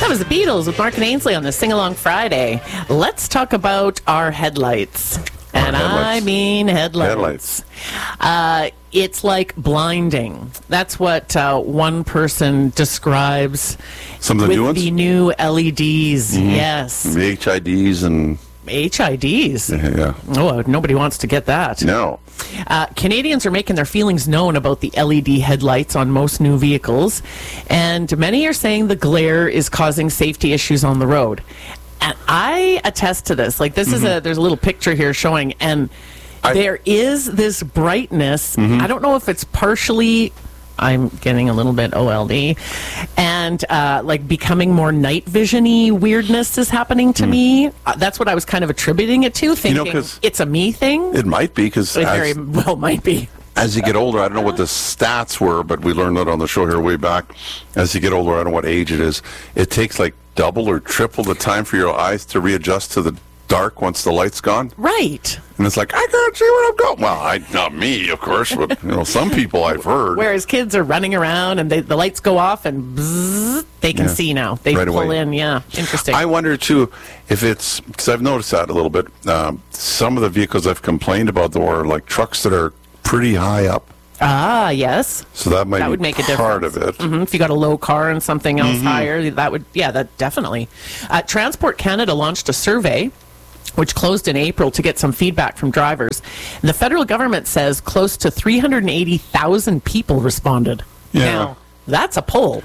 That was the Beatles with Mark and Ainsley on the Sing Along Friday. Let's talk about our headlights. And I mean headlights. It's like blinding. That's what one person describes. Some of the new ones? The new LEDs, yes. The HIDs and... HIDs? Yeah. Oh, nobody wants to get that. No. Canadians are making their feelings known about the LED headlights on most new vehicles, and many are saying the glare is causing safety issues on the road. And I attest to this. Like, this is there's a little picture here showing, and there is this brightness. I don't know if it's partially... I'm getting a little bit OLD, and like becoming more night vision-y weirdness is happening to me. That's what I was kind of attributing it to, thinking it's a me thing. It might be, because it very well might be. As you get older, I don't know what the stats were, but we learned that on the show here way back. As you get older, I don't know what age it is, it takes like double or triple the time for your eyes to readjust to the dark once the light's gone. Right. And it's like, I can't see where I'm going. Well, not me, of course, but some people I've heard. Whereas kids are running around and the lights go off and bzzz, they can see now. They right pull away. In. Yeah, interesting. I wonder, too, if it's, because I've noticed that a little bit, some of the vehicles I've complained about, though, are like trucks that are pretty high up. Ah, yes. So that would make a part difference. Of it. If you got a low car and something else higher, that definitely. Transport Canada launched a survey which closed in April to get some feedback from drivers. And the federal government says close to 380,000 people responded. Yeah. Now, that's a poll.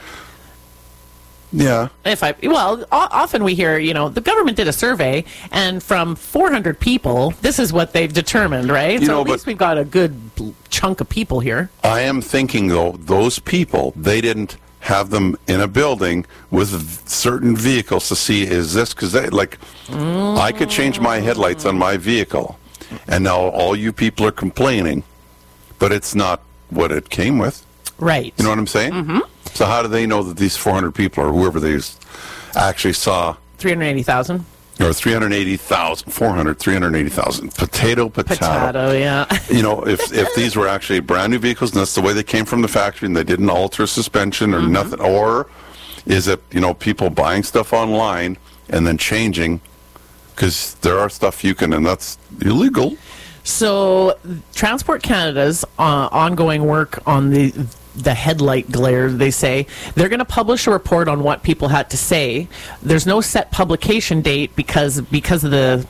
Yeah. Often we hear, the government did a survey, and from 400 people, this is what they've determined, right? So at least we've got a good chunk of people here. I am thinking, though, those people, they didn't have them in a building with certain vehicles to see, is this, because I could change my headlights on my vehicle, and now all you people are complaining, but it's not what it came with. Right. You know what I'm saying? Mm-hmm. So how do they know that these 400 people, or whoever they actually saw... 380,000? Or 380,000. Potato, yeah. If these were actually brand new vehicles, and that's the way they came from the factory, and they didn't alter suspension or nothing, or is it, people buying stuff online and then changing, because there are stuff you can, and that's illegal. So Transport Canada's ongoing work on the headlight glare, they say they're going to publish a report on what people had to say. There's no set publication date because of the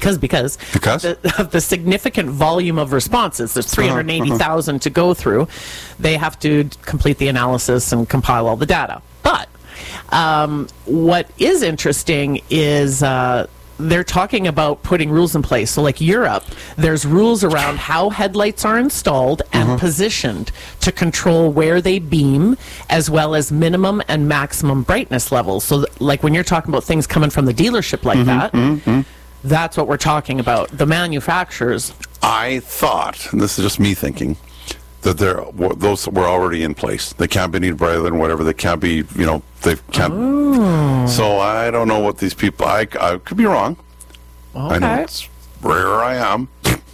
significant volume of responses. There's 380,000 to go through. They have to complete the analysis and compile all the data. But what is interesting is they're talking about putting rules in place. So like Europe, there's rules around how headlights are installed and positioned to control where they beam, as well as minimum and maximum brightness levels. So like when you're talking about things coming from the dealership like that, that's what we're talking about. The manufacturers. I thought, and this is just me thinking, that those were already in place. They can't be any brighter than whatever. They can't be, they can't. Oh. So I don't know what these people, I could be wrong. Okay. I know it's rare I am.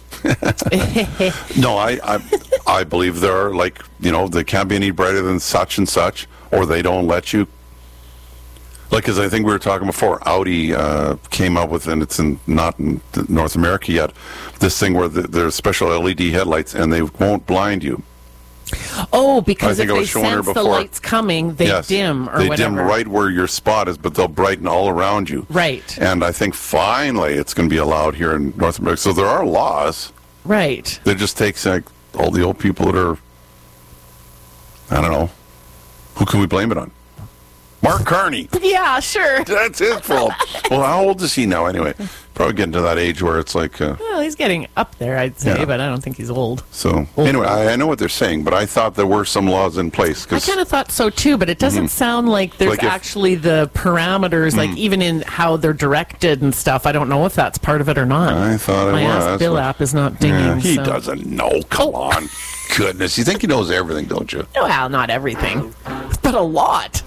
No, I believe there are, they can't be any brighter than such and such, or they don't let you. As I think we were talking before, Audi came up with, and it's not in North America yet, this thing where there's special LED headlights, and they won't blind you. Oh, because if they sense the lights coming, they dim or they whatever. They dim right where your spot is, but they'll brighten all around you. Right. And I think finally it's going to be allowed here in North America. So there are laws. Right. It just takes all the old people that are, I don't know, who can we blame it on? Mark Carney. Yeah, sure. That's his fault. Well, how old is he now anyway? Probably getting to that age where it's like... well, he's getting up there, I'd say, but I don't think he's old. So, anyway, I know what they're saying, but I thought there were some laws in place. I kind of thought so, too, but it doesn't sound like there's actually the parameters, even in how they're directed and stuff. I don't know if that's part of it or not. I thought it was. My Ask Bill app is not dinging. Yeah, he doesn't know. Come on. Goodness. You think he knows everything, don't you? Well, not everything, but a lot.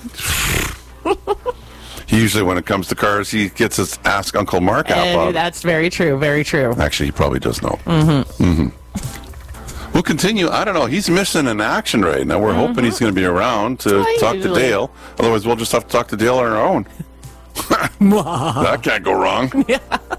Usually when it comes to cars, he gets his Ask Uncle Mark app on. That's very true, very true. Actually, he probably does know. We'll continue. I don't know. He's missing in action right now. We're hoping he's going to be around to talk to Dale. Otherwise, we'll just have to talk to Dale on our own. That can't go wrong. Yeah.